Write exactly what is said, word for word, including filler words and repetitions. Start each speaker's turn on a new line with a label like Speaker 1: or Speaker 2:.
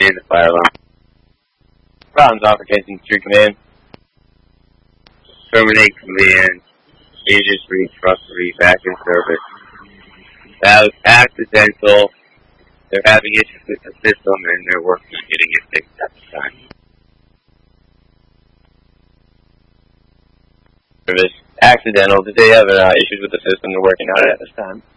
Speaker 1: the fire alarm. Problems Officer True Command. Terminate command. Agents reach roughly back in service. That was accidental. They're having issues with the system and they're working on getting it fixed at the time. Service. Accidental. Did they have uh, issues with the system? They're working on it at this time.